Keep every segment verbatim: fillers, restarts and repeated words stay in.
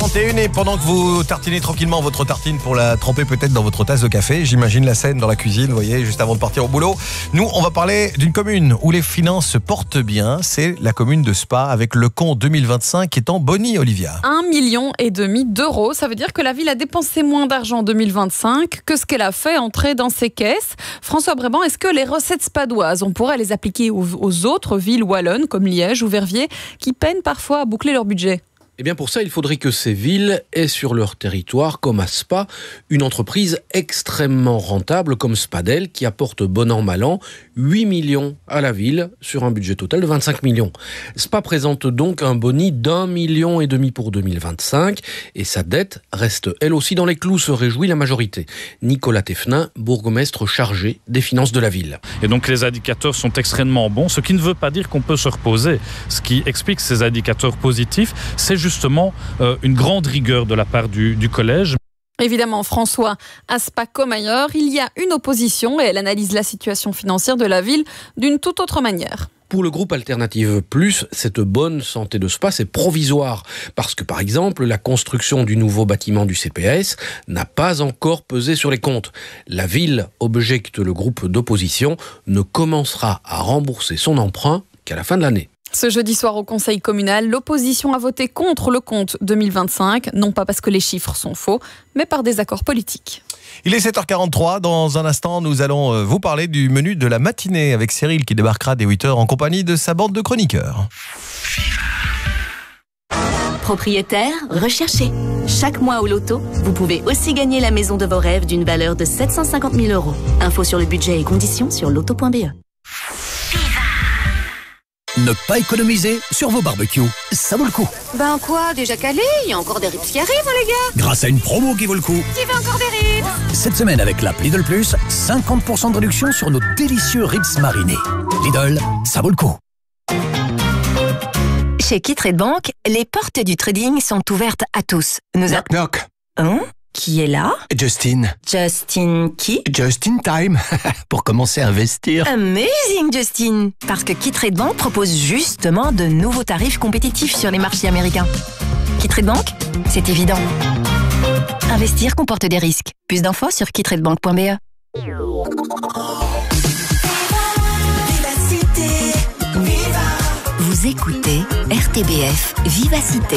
quarante et une et pendant que vous tartinez tranquillement votre tartine pour la tremper peut-être dans votre tasse de café, j'imagine la scène dans la cuisine, vous voyez, juste avant de partir au boulot. Nous, on va parler d'une commune où les finances se portent bien, c'est la commune de Spa avec le compte deux mille vingt-cinq qui est en boni, Olivia. Un million et demi d'euros, ça veut dire que la ville a dépensé moins d'argent en deux mille vingt-cinq que ce qu'elle a fait entrer dans ses caisses. François Bréban, est-ce que les recettes spadoises, on pourrait les appliquer aux, aux autres villes wallonnes comme Liège ou Verviers qui peinent parfois à boucler leur budget ? Eh bien pour ça, il faudrait que ces villes aient sur leur territoire, comme à Spa, une entreprise extrêmement rentable comme Spadel qui apporte bon an mal an huit millions à la ville sur un budget total de vingt-cinq millions. Spa présente donc un boni d'un million et demi pour deux mille vingt-cinq et sa dette reste elle aussi dans les clous, se réjouit la majorité. Nicolas Thévenin, bourgmestre chargé des finances de la ville. Et donc les indicateurs sont extrêmement bons, ce qui ne veut pas dire qu'on peut se reposer. Ce qui explique ces indicateurs positifs, c'est juste justement euh, une grande rigueur de la part du, du collège. Évidemment, François, à Spa comme ailleurs, il y a une opposition et elle analyse la situation financière de la ville d'une toute autre manière. Pour le groupe Alternative Plus, cette bonne santé de Spa, c'est provisoire. Parce que, par exemple, la construction du nouveau bâtiment du C P S n'a pas encore pesé sur les comptes. La ville, objecte le groupe d'opposition, ne commencera à rembourser son emprunt qu'à la fin de l'année. Ce jeudi soir au conseil communal, l'opposition a voté contre le compte deux mille vingt-cinq, non pas parce que les chiffres sont faux, mais par désaccord politique. Il est sept heures quarante-trois, dans un instant nous allons vous parler du menu de la matinée avec Cyril qui débarquera dès huit heures en compagnie de sa bande de chroniqueurs. Propriétaire, recherché. Chaque mois au loto, vous pouvez aussi gagner la maison de vos rêves d'une valeur de sept cent cinquante mille euros. Info sur le budget et conditions sur loto point b e. Ne pas économiser sur vos barbecues, ça vaut le coup. Ben quoi, déjà calé? Il y a encore des ribs qui arrivent, hein, les gars. Grâce à une promo qui vaut le coup. Qui veut encore des ribs? Cette semaine avec l'app Lidl Plus, cinquante pour cent de réduction sur nos délicieux ribs marinés. Lidl, ça vaut le coup. Chez Kittrade Bank, les portes du trading sont ouvertes à tous. Nous knock a... knock. Hein? Qui est là? Justin. Justin qui? Just in time. Pour commencer à investir. Amazing, Justin. Parce que Kittrade Bank propose justement de nouveaux tarifs compétitifs sur les marchés américains. Kittrade Bank, c'est évident. Investir comporte des risques. Plus d'infos sur kittrade bank point b e. Vous écoutez R T B F Vivacité.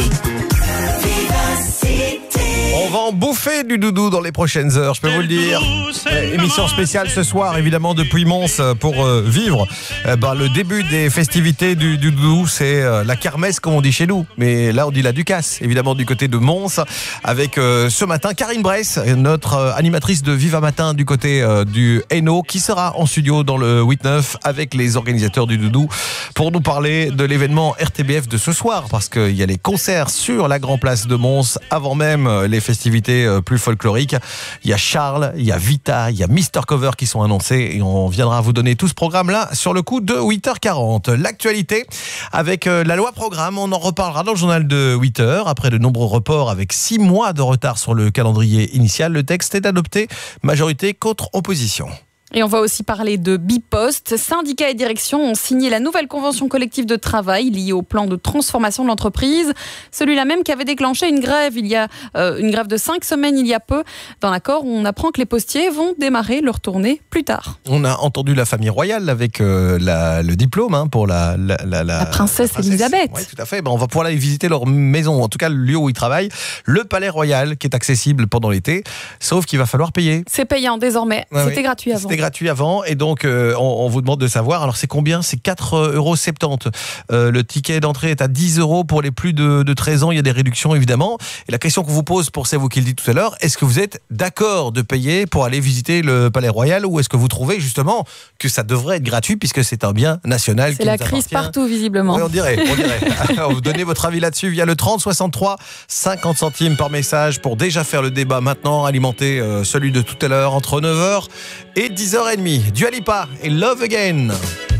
On va en bouffer du doudou dans les prochaines heures, je peux vous le dire. Eh, émission spéciale ce soir, évidemment, depuis Mons pour euh, vivre eh ben, le début des festivités du, du doudou. C'est euh, la kermesse, comme on dit chez nous. Mais là, on dit la Ducasse, évidemment, du côté de Mons. Avec euh, ce matin, Karine Bress, notre euh, animatrice de Viva Matin du côté euh, du Hainaut, qui sera en studio dans le huit neuf avec les organisateurs du doudou pour nous parler de l'événement R T B F de ce soir. Parce qu'il y a les concerts sur la Grand Place de Mons avant même les festivités plus folkloriques. Il y a Charles, il y a Vita, il y a Mister Cover qui sont annoncés et on viendra vous donner tout ce programme-là sur le coup de huit heures quarante. L'actualité avec la loi programme, on en reparlera dans le journal de huit heures. Après de nombreux reports avec six mois de retard sur le calendrier initial, le texte est adopté, majorité contre opposition. Et on va aussi parler de Bipost. Syndicats et direction ont signé la nouvelle convention collective de travail liée au plan de transformation de l'entreprise. Celui-là même qui avait déclenché une grève il y a euh, une grève de cinq semaines il y a peu. Dans l'accord, on apprend que les postiers vont démarrer leur tournée plus tard. On a entendu la famille royale avec euh, la, le diplôme hein, pour la, la, la, la, la princesse, princesse Elisabeth. Oui, tout à fait. Ben, on va pouvoir aller visiter leur maison, en tout cas le lieu où ils travaillent. Le palais royal qui est accessible pendant l'été, sauf qu'il va falloir payer. C'est payant désormais. Ouais, C'était oui. gratuit avant. C'était gratuit avant et donc euh, on, on vous demande de savoir. Alors c'est combien? C'est quatre euros soixante-dix. Euh, le ticket d'entrée est à dix euros pour les plus de, de treize ans. Il y a des réductions évidemment. Et la question qu'on vous pose, pour c'est vous qui le dites tout à l'heure, est-ce que vous êtes d'accord de payer pour aller visiter le Palais Royal ou est-ce que vous trouvez justement que ça devrait être gratuit puisque c'est un bien national? C'est la crise partout visiblement. Oui, on dirait. On dirait. Alors, vous donnez votre avis là-dessus via le trente soixante-trois, cinquante centimes par message pour déjà faire le débat maintenant, alimenter euh, celui de tout à l'heure entre neuf heures et dix heures trente. Dua Lipa et Love Again.